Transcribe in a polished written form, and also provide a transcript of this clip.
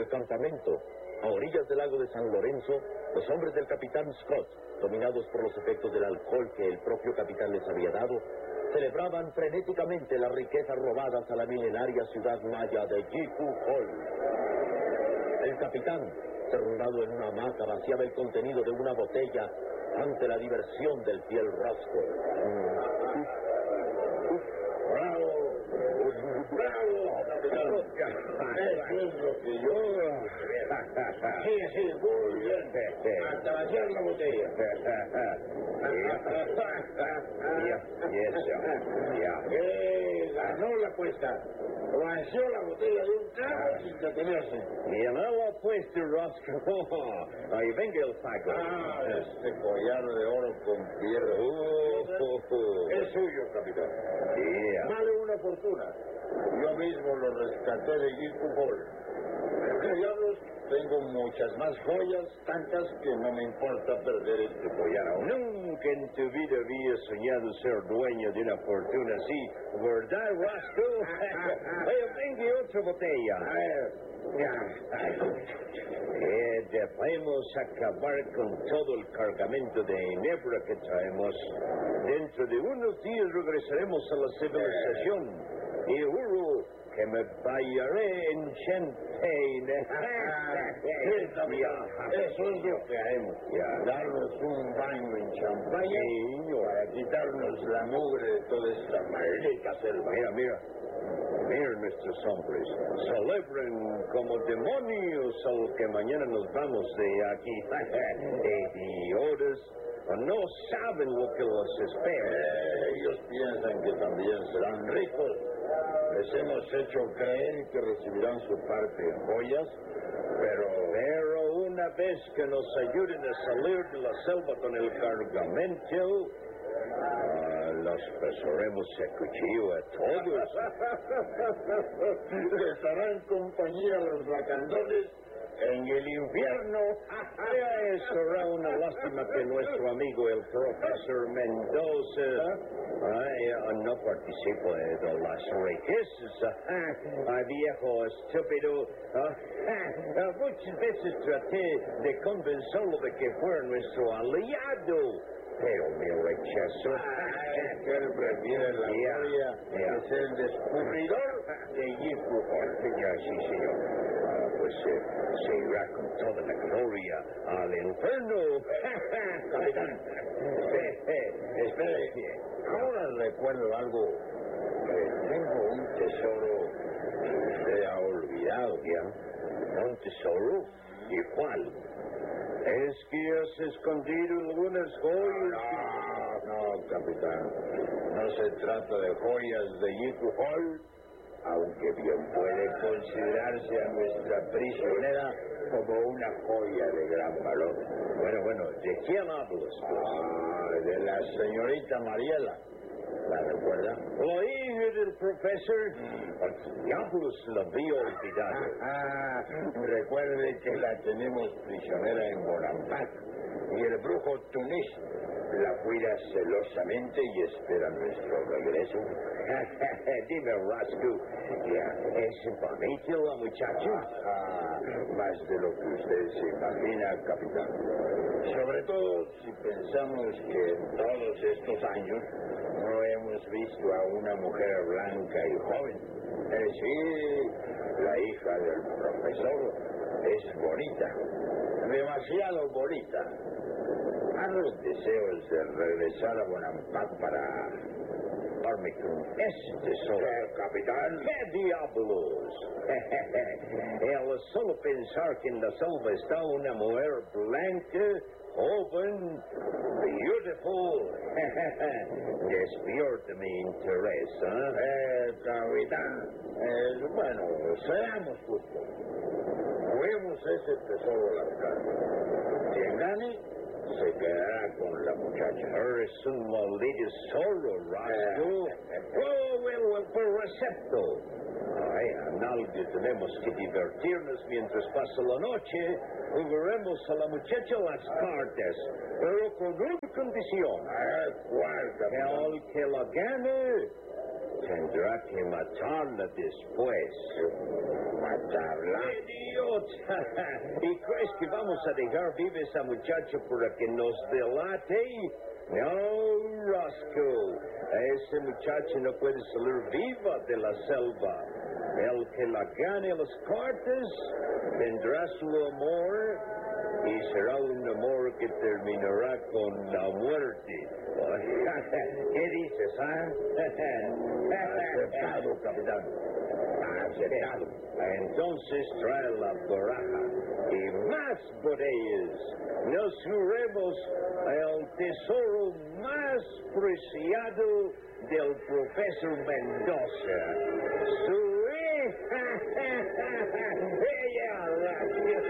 el campamento, a orillas del lago de San Lorenzo, los hombres del capitán Scott, dominados por los efectos del alcohol que el propio capitán les había dado, celebraban frenéticamente las riquezas robadas a la milenaria ciudad maya de Jiku Hall. El capitán, derrumbado en una hamaca, vaciaba el contenido de una botella ante la diversión del fiel Roscoe. ¡Bravo! ¡Bravo! Eso es lo que yo... Sí, muy bien. Hasta vaciar la botella. Ganó la apuesta. Vació la botella de un trago sin detenerse. Ganó la apuesta, Roscoe. Ahí venga el pago. Este collar de oro con piedra. Es suyo, capitán. Vale una fortuna. Yo mismo lo rescaté de Jiku Hall. Diablos, tengo muchas más joyas, tantas que no me importa perder este collar ahora. Nunca en tu vida había soñado ser dueño de una fortuna así, ¿verdad, Roscoe? Venga otra botella. Debemos acabar con todo el cargamento de enebra que traemos. Dentro de unos días regresaremos a la civilización. Y juro que me bañaré en champagne. Eso es lo que haremos. Darnos un baño en champaña para quitarnos la mugre de toda esta maldita selva. Mira nuestros hombres. Celebren como demonios al que mañana nos vamos de aquí. Idiotas. No saben lo que los espera. Ellos piensan que también serán ricos. Les hemos hecho creer que recibirán su parte en joyas, pero una vez que nos ayuden a salir de la selva con el cargamento, los pasaremos a cuchillo a todos. Les harán compañía a los lacandones en el infierno. Será una lástima que nuestro amigo el profesor Mendoza no participe de las riquezas. Viejo estúpido. Muchas veces traté de convencerlo de que fuera nuestro aliado, pero me rechazó. Que él prefiere la gloria de ser el descubridor de Jiku Hall. Sí, señor. Pues se irá con toda la gloria al infierno. Capitán, espere. Ahora recuerdo algo. Tengo un tesoro que usted ha olvidado. ¿Un tesoro? ¿Y cuál? ¿Es que has escondido algunas joyas? No, capitán. No se trata de joyas de Jiku Hall, aunque bien puede considerarse a nuestra prisionera como una joya de gran valor. Bueno, ¿de quién hablas, pues? De la señorita Mariela. ¿La recuerda? La hija del profesor. ¿Por diablos la había olvidado? Recuerde que la tenemos prisionera en Bonampak y el brujo Tunis la cuida celosamente y espera nuestro regreso. Dime, Roscoe, ¿es bonita la muchacha? Más de lo que usted se imagina, capitán. Sobre todo si pensamos que en todos estos años no hemos visto a una mujer blanca y joven. Sí, la hija del profesor es bonita, demasiado bonita. A los deseos de regresar a Bonampak para darme con ese tesoro. Capitán. ¿Qué diablos? El solo pensar que en la selva está una mujer blanca, joven, beautiful, despierta mi interés, capitán, bueno, seamos justos. Juguemos ese tesoro a la cara. Quien gane se quedará con la muchacha. Eres un maldito zorro, Roscoe. Pues acepto. En algo tenemos que divertirnos mientras pasa la noche. Jugaremos a la muchacha las cartas, pero con una condición. ¿Cuál, capitán? El que la gane tendrá que matarla después. ¿Matarla? ¡Idiota! ¿Y crees que vamos a dejar viva esa muchacha para que nos delate? No, Roscoe. Esa muchacha no puede salir viva de la selva. El que la gane las cartas tendrá su amor y será un amor que terminará con la muerte. ¿Qué dices, Aceptado, capitán. Aceptado. Entonces trae la baraja y más botellas. Nos juremos el tesoro más preciado del profesor Mendoza. Su